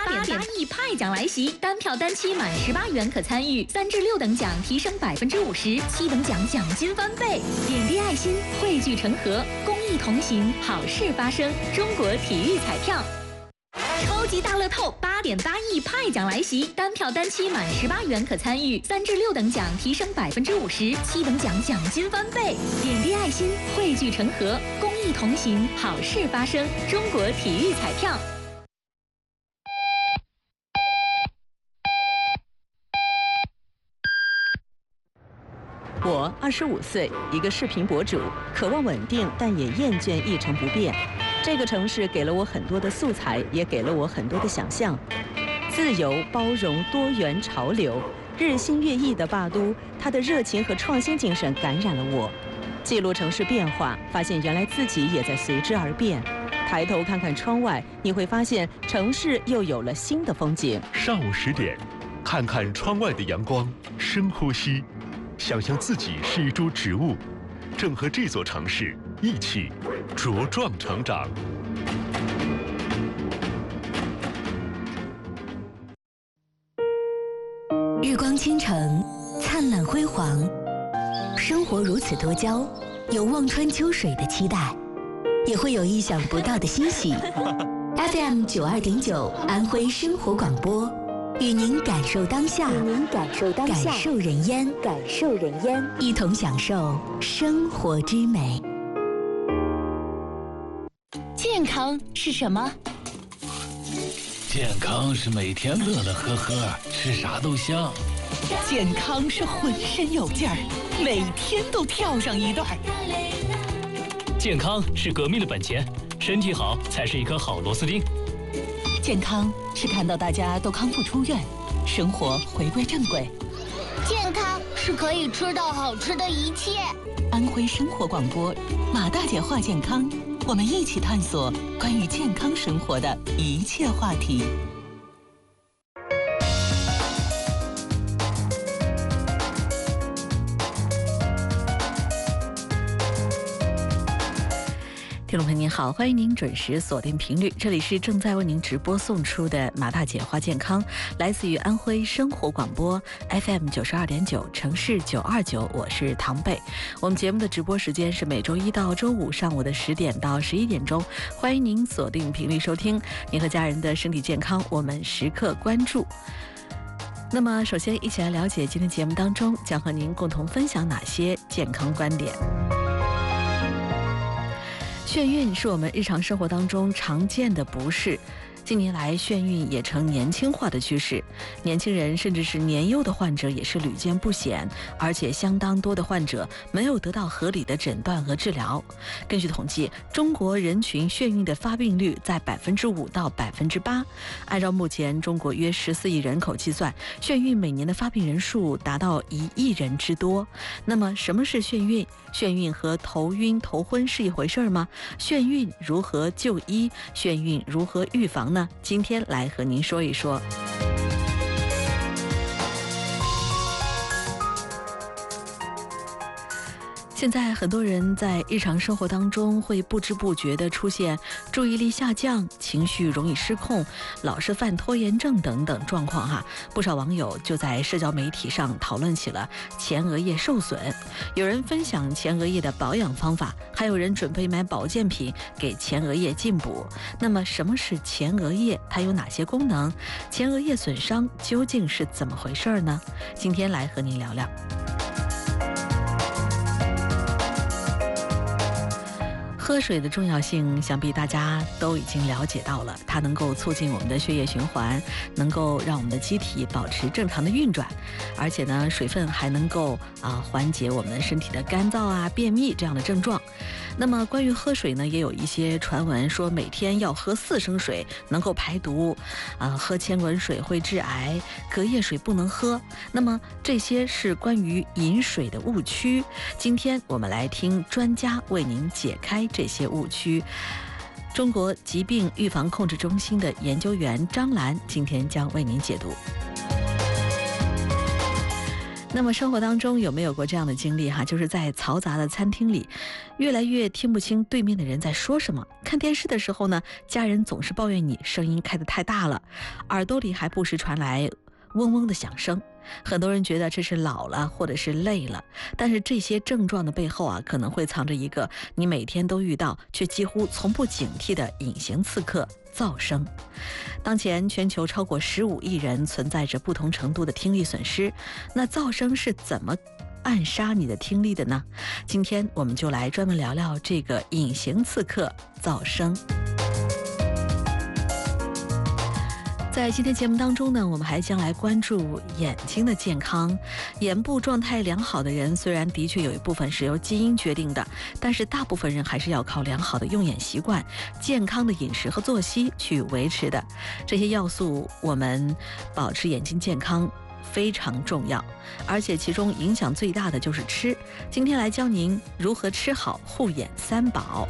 8.8亿派奖来袭，单票单期满18元可参与，3至6等奖提升50%，7等奖奖金翻倍。点滴爱心，汇聚成河，公益同行，好事发生。中国体育彩票。超级大乐透8.8亿派奖来袭，单票单期满18元可参与，3至6等奖提升50%，7等奖奖金翻倍。点滴爱心，汇聚成河，公益同行，好事发生。中国体育彩票。 我25岁，一个视频博主，渴望稳定，但也厌倦一成不变。这个城市给了我很多的素材，也给了我很多的想象。自由、包容、多元、潮流，日新月异的霸都，它的热情和创新精神感染了我。记录城市变化，发现原来自己也在随之而变。抬头看看窗外，你会发现城市又有了新的风景。 上午10点，看看窗外的阳光，深呼吸，想象自己是一株植物，正和这座城市一起茁壮成长。 日光倾城，灿烂辉煌，生活如此多娇，有望穿秋水的期待，也会有意想不到的欣喜。FM 92.9安徽生活广播，与您感受当下，感受人烟，一同享受生活之美。 健康是什么？ 健康是每天乐乐呵呵，吃啥都香。 健康是浑身有劲儿，每天都跳上一段。 健康是革命的本钱，身体好才是一颗好螺丝钉。 健康是看到大家都康复出院，生活回归正轨。 健康是可以吃到好吃的一切。 安徽生活广播，马大姐话健康，我们一起探索关于健康生活的一切话题。 听众朋友您好，欢迎您准时锁定频率，这里是正在为您直播送出的马大姐话健康，来自于安徽生活广播 FM 92.9城市929，我是唐贝。我们节目的直播时间是每周一到周五上午的10点到11点钟，欢迎您锁定频率收听。您和家人的身体健康，我们时刻关注。那么首先一起来了解今天节目当中将和您共同分享哪些健康观点。眩晕是我们日常生活当中常见的不适，近年来眩晕也呈年轻化的趋势，年轻人甚至是年幼的患者也是屡见不鲜，而且相当多的患者没有得到合理的诊断和治疗。根据统计，中国人群眩晕的发病率在5%到8%。按照目前中国约14亿人口计算，眩晕每年的发病人数达到1亿人之多。那么什么是眩晕？眩晕和头晕头昏是一回事吗？眩晕如何就医？眩晕如何预防呢？今天来和您说一说。现在很多人在日常生活当中会不知不觉地出现注意力下降、情绪容易失控、老是犯拖延症等等状况哈。不少网友就在社交媒体上讨论起了前额叶受损，有人分享前额叶的保养方法，还有人准备买保健品给前额叶进补。那么什么是前额叶？它有哪些功能？前额叶损伤究竟是怎么回事呢？今天来和您聊聊。喝水的重要性，想必大家都已经了解到了。它能够促进我们的血液循环，能够让我们的机体保持正常的运转，而且呢，水分还能够缓解我们身体的干燥啊、便秘这样的症状。那么关于喝水呢，也有一些传闻说每天要喝4升水能够排毒，喝千滚水会致癌，隔夜水不能喝。那么这些是关于饮水的误区。今天我们来听专家为您解开这些误区。中国疾病预防控制中心的研究员张兰今天将为您解读。 那么生活当中有没有过这样的经历就是在嘈杂的餐厅里，越来越听不清对面的人在说什么。看电视的时候呢，家人总是抱怨你声音开得太大了，耳朵里还不时传来嗡嗡的响声。很多人觉得这是老了或者是累了，但是这些症状的背后可能会藏着一个你每天都遇到却几乎从不警惕的隐形刺客——噪声。当前全球超过15亿人存在着不同程度的听力损失，那噪声是怎么暗杀你的听力的呢？今天我们就来专门聊聊这个隐形刺客噪声。在今天节目当中呢，我们还将来关注眼睛的健康。眼部状态良好的人，虽然的确有一部分是由基因决定的，但是大部分人还是要靠良好的用眼习惯、健康的饮食和作息去维持的。这些要素，我们保持眼睛健康非常重要，而且其中影响最大的就是吃。今天来教您如何吃好护眼三宝。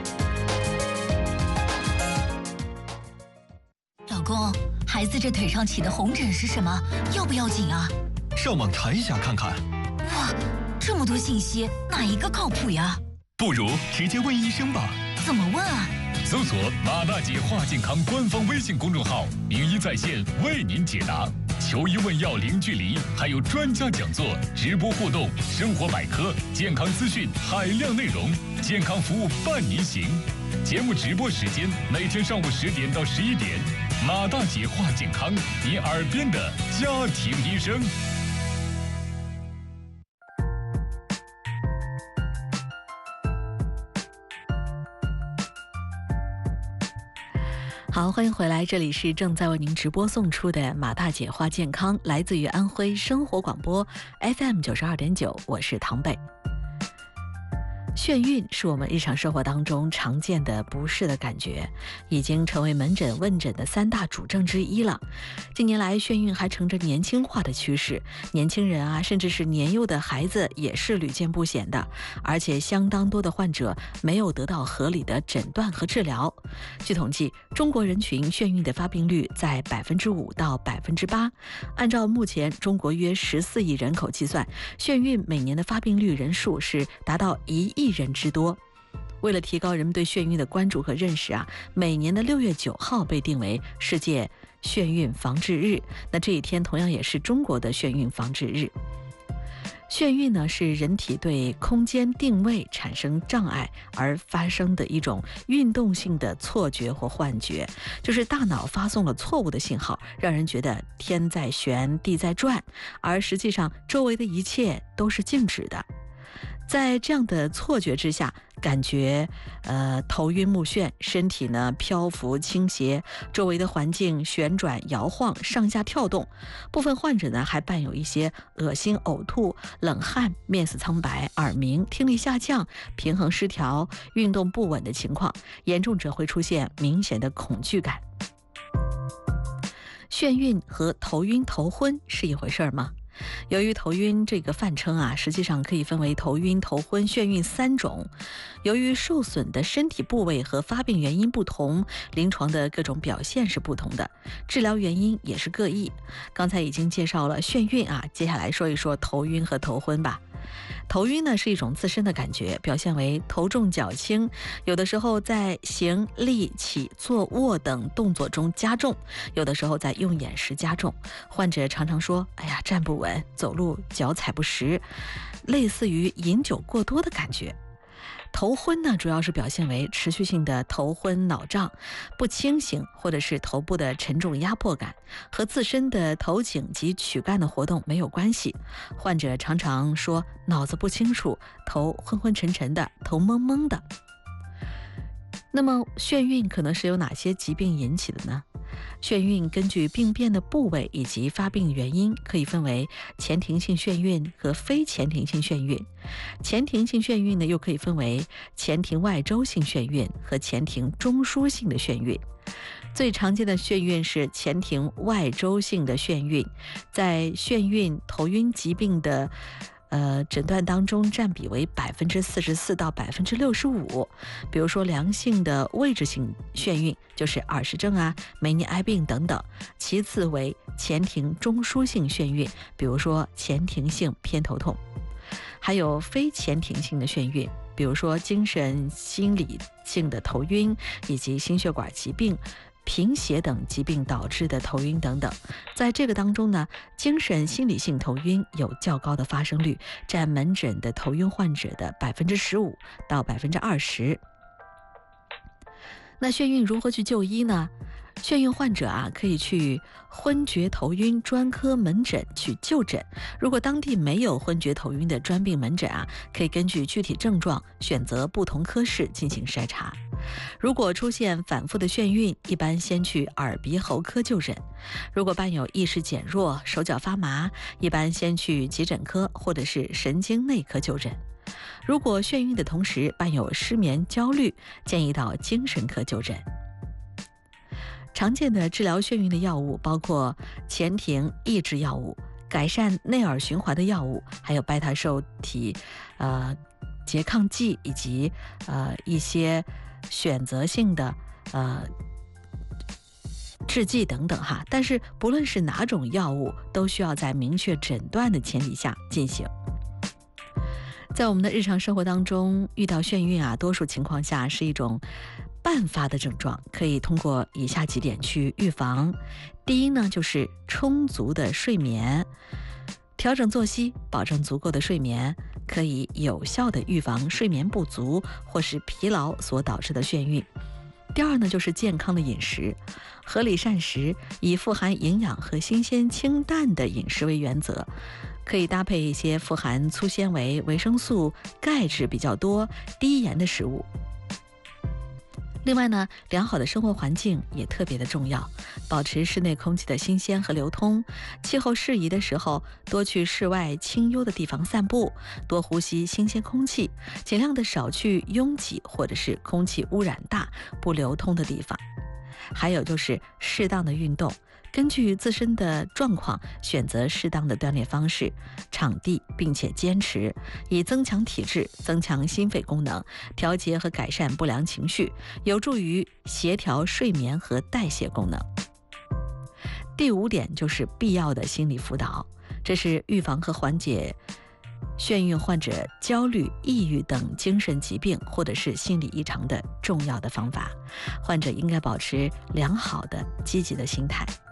老公，孩子这腿上起的红疹是什么？要不要紧啊？ 上网查一下看看。 哇，这么多信息，哪一个靠谱呀？ 不如直接问医生吧。 怎么问啊？ 搜索马大姐话健康官方微信公众号，名医在线为您解答，求医问药零距离，还有专家讲座、直播互动、生活百科、健康资讯海量内容，健康服务伴您行。节目直播时间每天上午10点到11点，马大姐话健康，你耳边的家庭医生。 好，欢迎回来，这里是正在为您直播送出的马大姐话健康，来自于安徽生活广播 FM 92.9，我是唐贝。眩晕是我们日常生活当中常见的不适的感觉，已经成为门诊问诊的3大主症之一了。近年来，眩晕还呈着年轻化的趋势，年轻人甚至是年幼的孩子也是屡见不鲜的，而且相当多的患者没有得到合理的诊断和治疗。据统计，中国人群眩晕的发病率在5%到8%。按照目前中国约14亿人口计算，眩晕每年的发病率人数是达到1亿人之多。为了提高人们对眩晕的关注和认识每年的6月9号被定为世界眩晕防治日，那这一天同样也是中国的眩晕防治日。眩晕呢，是人体对空间定位产生障碍而发生的一种运动性的错觉或幻觉，就是大脑发送了错误的信号，让人觉得天在旋，地在转，而实际上周围的一切都是静止的。在这样的错觉之下，感觉头晕目眩，身体呢漂浮倾斜，周围的环境旋转摇晃，上下跳动。部分患者呢还伴有一些恶心、呕吐、冷汗、面色苍白、耳鸣、听力下降、平衡失调、运动不稳的情况，严重者会出现明显的恐惧感。眩晕和头晕头昏是一回事吗？由于头晕这个泛称实际上可以分为头晕、头昏、眩晕3种。由于受损的身体部位和发病原因不同，临床的各种表现是不同的，治疗原因也是各异。刚才已经介绍了眩晕接下来说一说头晕和头昏吧。头晕呢是一种自身的感觉，表现为头重脚轻，有的时候在行、立、起、坐、卧等动作中加重，有的时候在用眼时加重。患者常常说：“哎呀，站不稳，走路脚踩不实”，类似于饮酒过多的感觉。头昏呢，主要是表现为持续性的头昏脑胀、不清醒，或者是头部的沉重压迫感，和自身的头颈及躯干的活动没有关系。患者常常说脑子不清楚，头昏昏沉沉的，头蒙蒙的。那么眩晕可能是由哪些疾病引起的呢？眩晕根据病变的部位以及发病原因，可以分为前庭性眩晕和非前庭性眩晕。前庭性眩晕呢，又可以分为前庭外周性眩晕和前庭中枢性的眩晕。最常见的眩晕是前庭外周性的眩晕。在眩晕、头晕疾病的诊断当中占比为44%到65%。比如说良性的位置性眩晕，就是耳石症啊、梅尼埃病等等。其次为前庭中枢性眩晕，比如说前庭性偏头痛。还有非前庭性的眩晕，比如说精神心理性的头晕，以及心血管疾病、贫血等疾病导致的头晕等等。在这个当中呢，精神心理性头晕有较高的发生率，占门诊的头晕患者的15%到20%。那眩晕如何去就医呢？眩晕患者啊，可以去昏厥头晕专科门诊去就诊。如果当地没有昏厥头晕的专病门诊啊，可以根据具体症状选择不同科室进行筛查。如果出现反复的眩晕，一般先去耳鼻喉科就诊。如果伴有意识减弱、手脚发麻，一般先去急诊科或者是神经内科就诊。如果眩晕的同时伴有失眠、焦虑，建议到精神科就诊。常见的治疗眩晕的药物包括前庭抑制药物、改善内耳循环的药物，还有贝塔受体拮抗剂，以及一些选择性的制剂等等哈。但是不论是哪种药物，都需要在明确诊断的前提下进行。在我们的日常生活当中，遇到眩晕啊，多数情况下是一种伴发的症状，可以通过以下几点去预防。第一呢，就是充足的睡眠，调整作息，保证足够的睡眠，可以有效的预防睡眠不足或是疲劳所导致的眩晕。第二呢，就是健康的饮食，合理膳食，以富含营养和新鲜清淡的饮食为原则，可以搭配一些富含粗纤维、维生素、钙质比较多、低盐的食物。另外呢，良好的生活环境也特别的重要，保持室内空气的新鲜和流通，气候适宜的时候多去室外清幽的地方散步，多呼吸新鲜空气，尽量的少去拥挤或者是空气污染大、不流通的地方。还有就是适当的运动，根据自身的状况选择适当的锻炼方式、场地，并且坚持，以增强体质、增强心肺功能，调节和改善不良情绪，有助于协调睡眠和代谢功能。第5点就是必要的心理辅导，这是预防和缓解眩晕患者焦虑、抑郁等精神疾病或者是心理异常的重要的方法。患者应该保持良好的、积极的心态。